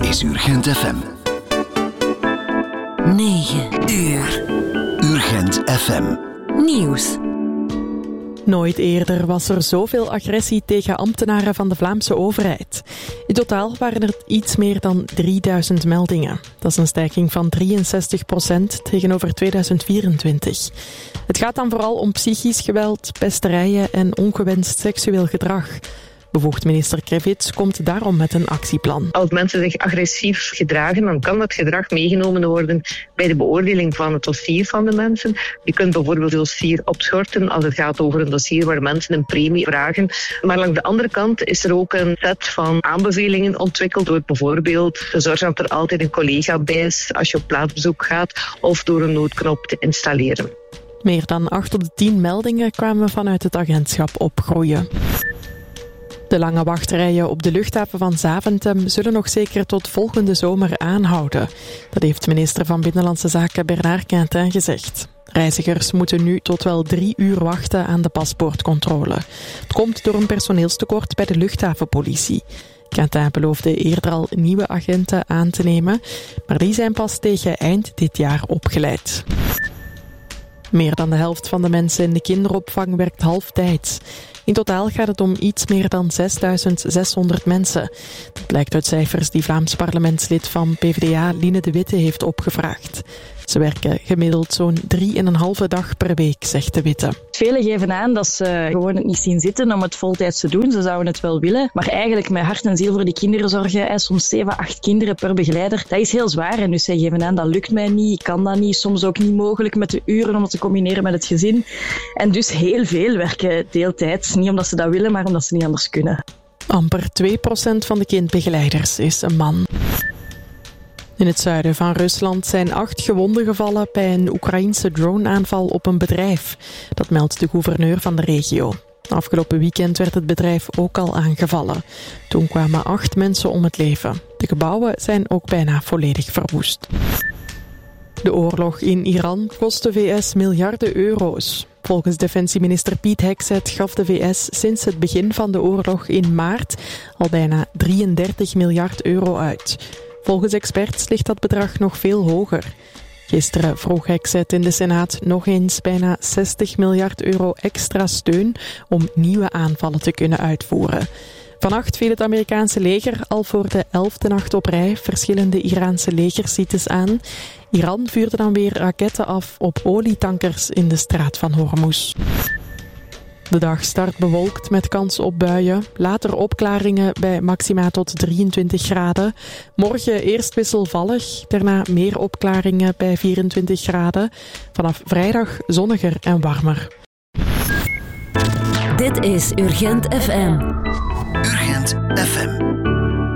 is Urgent FM. 9 uur. Urgent FM. Nieuws. Nooit eerder was er zoveel agressie tegen ambtenaren van de Vlaamse overheid. In totaal waren er iets meer dan 3000 meldingen. Dat is een stijging van 63% tegenover 2024. Het gaat dan vooral om psychisch geweld, pesterijen en ongewenst seksueel gedrag. Bevoegd minister Krevits komt daarom met een actieplan. Als mensen zich agressief gedragen, dan kan dat gedrag meegenomen worden bij de beoordeling van het dossier van de mensen. Je kunt bijvoorbeeld het dossier opschorten als het gaat over een dossier waar mensen een premie vragen. Maar langs de andere kant is er ook een set van aanbevelingen ontwikkeld door bijvoorbeeld te zorgen dat er altijd een collega bij is als je op plaatsbezoek gaat of door een noodknop te installeren. Meer dan 8 op de 10 meldingen kwamen vanuit het agentschap opgroeien. De lange wachtrijen op de luchthaven van Zaventem zullen nog zeker tot volgende zomer aanhouden. Dat heeft minister van Binnenlandse Zaken Bernard Quintin gezegd. Reizigers moeten nu tot wel 3 uur wachten aan de paspoortcontrole. Het komt door een personeelstekort bij de luchthavenpolitie. Quintin beloofde eerder al nieuwe agenten aan te nemen, maar die zijn pas tegen eind dit jaar opgeleid. Meer dan de helft van de mensen in de kinderopvang werkt halftijds. In totaal gaat het om iets meer dan 6.600 mensen. Dat blijkt uit cijfers die Vlaams parlementslid van PvdA Line de Witte heeft opgevraagd. Ze werken gemiddeld zo'n 3,5 dag per week, zegt de Witte. Velen geven aan dat ze gewoon het niet zien zitten om het voltijds te doen. Ze zouden het wel willen, maar eigenlijk met hart en ziel voor die kinderen zorgen. Soms 7, 8 kinderen per begeleider. Dat is heel zwaar en dus zij geven aan dat lukt mij niet, ik kan dat niet. Soms ook niet mogelijk met de uren om het te combineren met het gezin. En dus heel veel werken deeltijds. Niet omdat ze dat willen, maar omdat ze niet anders kunnen. Amper 2% van de kindbegeleiders is een man. In het zuiden van Rusland zijn 8 gewonden gevallen bij een Oekraïense droneaanval op een bedrijf. Dat meldt de gouverneur van de regio. Afgelopen weekend werd het bedrijf ook al aangevallen. Toen kwamen 8 mensen om het leven. De gebouwen zijn ook bijna volledig verwoest. De oorlog in Iran kost de VS miljarden euro's. Volgens defensieminister Pete Hegseth gaf de VS sinds het begin van de oorlog in maart al bijna 33 miljard euro uit. Volgens experts ligt dat bedrag nog veel hoger. Gisteren vroeg Hegseth in de Senaat nog eens bijna 60 miljard euro extra steun om nieuwe aanvallen te kunnen uitvoeren. Vannacht viel het Amerikaanse leger al voor de 11e nacht op rij verschillende Iraanse legersites aan. Iran vuurde dan weer raketten af op olietankers in de straat van Hormuz. De dag start bewolkt met kans op buien. Later opklaringen bij maxima tot 23 graden. Morgen eerst wisselvallig, daarna meer opklaringen bij 24 graden. Vanaf vrijdag zonniger en warmer. Dit is Urgent FM. Urgent FM.